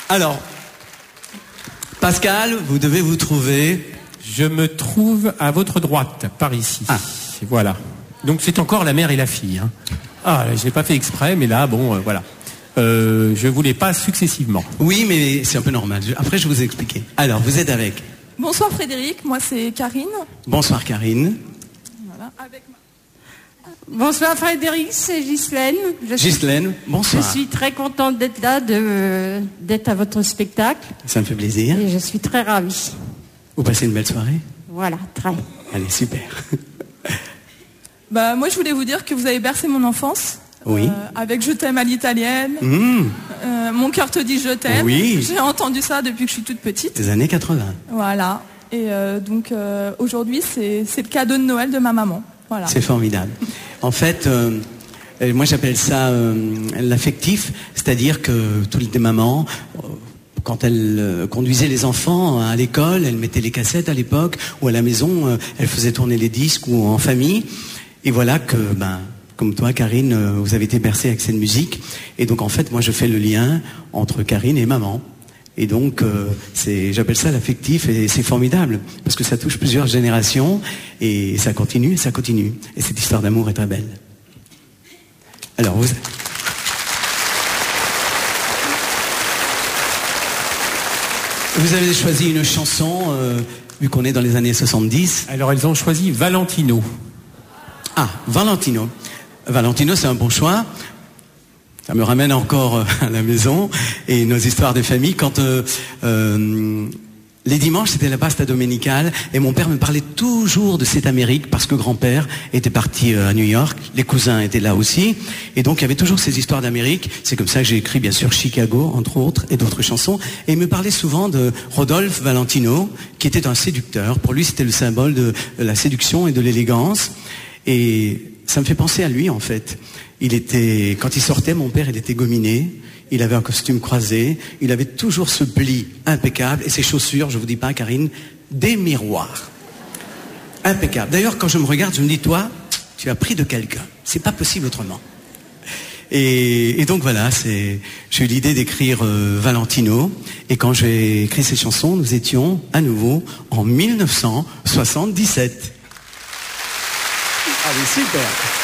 Alors, Pascal, vous devez vous trouver... Je me trouve à votre droite, par ici. Ah. Voilà. Donc c'est encore la mère et la fille. Hein. Ah, je l'ai pas fait exprès, mais là, bon, voilà. Je vous les passe successivement. Oui, mais c'est un peu normal. Après, je vais vous expliquer. Alors, vous êtes avec... Bonsoir Frédéric, moi c'est Karine. Bonsoir Karine. Voilà, avec Bonsoir Frédéric, c'est Ghislaine. Ghislaine, bonsoir. Je suis très contente d'être là, d'être à votre spectacle. Ça me fait plaisir. Et je suis très ravie. Vous passez une belle soirée? Voilà, très. Allez, super. Bah, moi je voulais vous dire que vous avez bercé mon enfance. Oui. Avec Je t'aime à l'italienne. Mon cœur te dit je t'aime. Oui. J'ai entendu ça depuis que je suis toute petite. Des années 80. Voilà. Et donc aujourd'hui c'est le cadeau de Noël de ma maman. Voilà. C'est formidable. En fait, moi j'appelle ça l'affectif, c'est-à-dire que toutes les mamans, quand elles conduisaient les enfants à l'école, elles mettaient les cassettes à l'époque, ou à la maison, elles faisaient tourner les disques ou en famille. Et voilà que, comme toi Karine, vous avez été bercée avec cette musique. Et donc en fait, moi je fais le lien entre Karine et maman. Et donc, j'appelle ça l'affectif et c'est formidable parce que ça touche plusieurs générations et ça continue et ça continue. Et cette histoire d'amour est très belle. Alors, vous avez choisi une chanson, vu qu'on est dans les années 70. Alors, elles ont choisi Valentino. Ah, Valentino. Valentino, c'est un bon choix. Ça me ramène encore à la maison et nos histoires de famille. Quand les dimanches, c'était la pasta dominicale et mon père me parlait toujours de cette Amérique parce que grand-père était parti à New York, les cousins étaient là aussi et donc il y avait toujours ces histoires d'Amérique. C'est comme ça que j'ai écrit bien sûr Chicago, entre autres, et d'autres chansons. Et il me parlait souvent de Rodolphe Valentino, qui était un séducteur. Pour lui, c'était le symbole de la séduction et de l'élégance. Et ça me fait penser à lui en fait. Quand il sortait, mon père, il était gominé, il avait un costume croisé, il avait toujours ce pli impeccable, et ses chaussures, je vous dis pas, Karine, des miroirs. Impeccable. D'ailleurs, quand je me regarde, je me dis, toi, tu as pris de quelqu'un. C'est pas possible autrement. Et donc voilà, j'ai eu l'idée d'écrire Valentino, et quand j'ai écrit ces chansons, nous étions à nouveau en 1977. Allez, super.